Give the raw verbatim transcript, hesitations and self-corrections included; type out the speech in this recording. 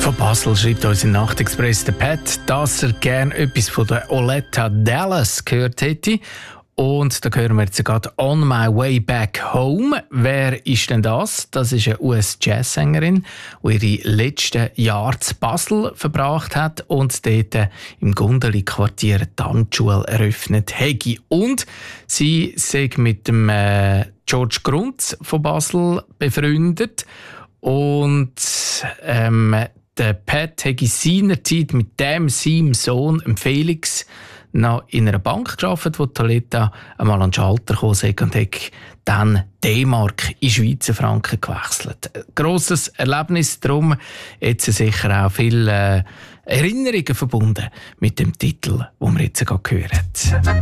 Von Basel schreibt uns in Nachtexpress der Pat, dass er gerne etwas von der Oleta Dallas gehört hätte. Und da hören wir jetzt gerade «On My Way Back Home». Wer ist denn das? Das ist eine U S-Jazzsängerin, die ihre letzten Jahre zu Basel verbracht hat und dort im Gundeli-Quartier die Tanzschule eröffnet hat. Und sie sei mit dem äh, George Grunz von Basel befreundet. Und ähm, der Pat hat in seiner Zeit mit dem seinem Sohn, dem Felix, noch in einer Bank gearbeitet, wo Oleta einmal an den Schalter kam und hat dann D-Mark in Schweizer Franken gewechselt. Ein grosses Erlebnis, darum jetzt sicher auch viele äh, Erinnerungen verbunden mit dem Titel, den wir jetzt gerade hören.